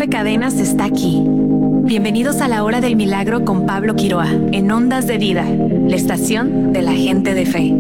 Cadenas está aquí. Bienvenidos a la Hora del Milagro con Pablo Quiroa, en Ondas de Vida, la estación de la gente de fe.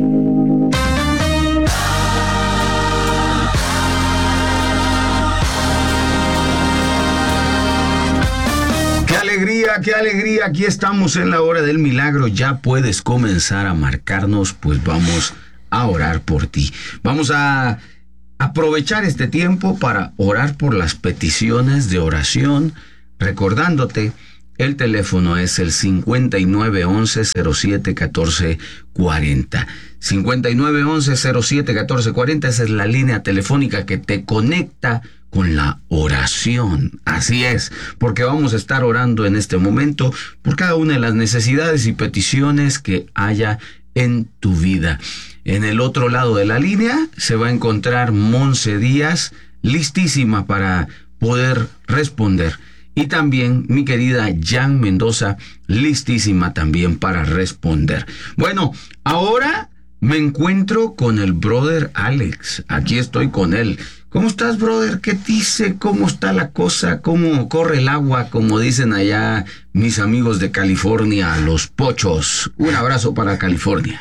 Qué alegría, aquí estamos en la Hora del Milagro. Ya puedes comenzar a marcarnos, pues vamos a orar por ti. Vamos a aprovechar este tiempo para orar por las peticiones de oración, recordándote, el teléfono es el 5911-071440. 5911-071440, esa es la línea telefónica que te conecta con la oración. Así es, porque vamos a estar orando en este momento por cada una de las necesidades y peticiones que haya en tu vida. En el otro lado de la línea se va a encontrar Monse Díaz, listísima para poder responder. Y también mi querida Jan Mendoza, listísima también para responder. Bueno, ahora me encuentro con el brother Alex. Aquí estoy con él. ¿Cómo estás, brother? ¿Qué dice? ¿Cómo está la cosa? ¿Cómo corre el agua? Como dicen allá mis amigos de California, los pochos. Un abrazo para California.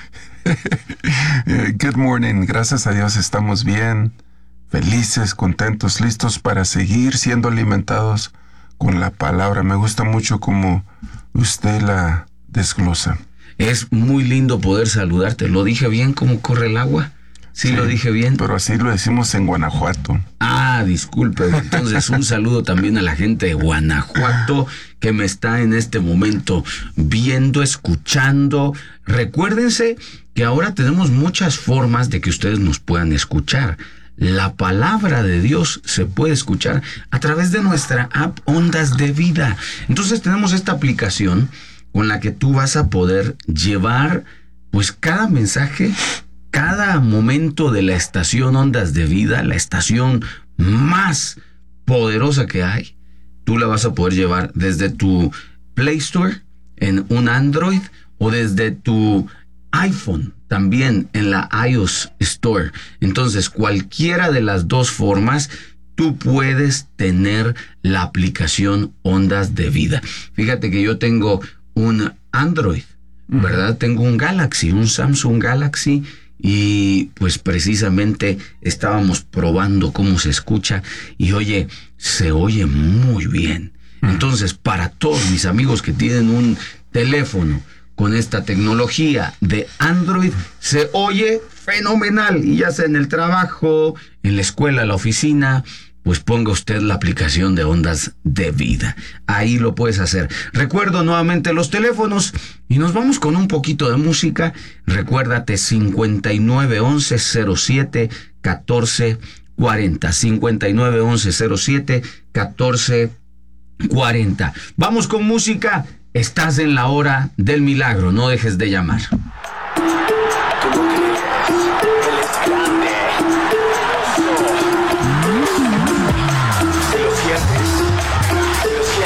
Good morning. Gracias a Dios estamos bien, felices, contentos, listos para seguir siendo alimentados con la palabra. Me gusta mucho cómo usted la desglosa. Es muy lindo poder saludarte. ¿Lo dije bien cómo corre el agua? Sí, lo dije bien. Pero así lo decimos en Guanajuato. Ah, disculpe. Entonces, un saludo también a la gente de Guanajuato que me está en este momento viendo, escuchando. Recuérdense que ahora tenemos muchas formas de que ustedes nos puedan escuchar. La palabra de Dios se puede escuchar a través de nuestra app Ondas de Vida. Entonces tenemos esta aplicación con la que tú vas a poder llevar pues cada mensaje, cada momento de la estación Ondas de Vida, la estación más poderosa que hay. Tú la vas a poder llevar desde tu Play Store en un Android o desde tu iPhone también en la iOS Store. Entonces, cualquiera de las dos formas, tú puedes tener la aplicación Ondas de Vida. Fíjate que yo tengo un Android, ¿verdad? Tengo un Galaxy, un Samsung Galaxy, y pues precisamente estábamos probando cómo se escucha y oye, se oye muy bien. Entonces, para todos mis amigos que tienen un teléfono con esta tecnología de Android, se oye fenomenal. Y ya sea en el trabajo, en la escuela, en la oficina, pues ponga usted la aplicación de Ondas de Vida. Ahí lo puedes hacer. Recuerdo nuevamente los teléfonos y nos vamos con un poquito de música. Recuérdate, 5911-07-1440. 5911-07-1440. Vamos con música. Estás en la Hora del Milagro. No dejes de llamar.